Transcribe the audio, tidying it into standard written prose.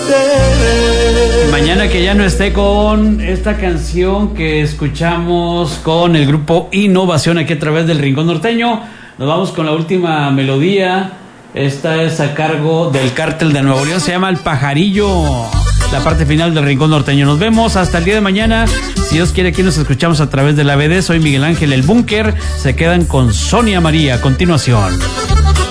Mañana que ya no esté con esta canción que escuchamos con el grupo Innovación aquí a través del Rincón Norteño, nos vamos con la última melodía. Esta es a cargo del Cártel de Nuevo León, se llama El Pajarillo, la parte final del Rincón Norteño. Nos vemos hasta el día de mañana. Si Dios quiere, aquí nos escuchamos a través de la BD. Soy Miguel Ángel El Búnker. Se quedan con Sonia María a continuación.